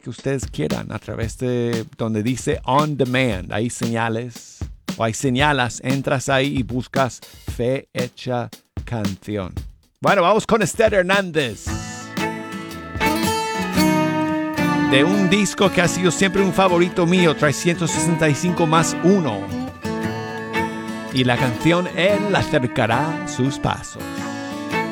que ustedes quieran a través de donde dice On Demand. Hay señales o hay señalas. Entras ahí y buscas Fe Hecha Canción. Bueno, vamos con Esther Hernández. De un disco que ha sido siempre un favorito mío, 365 más 1. Y la canción Él acercará sus pasos.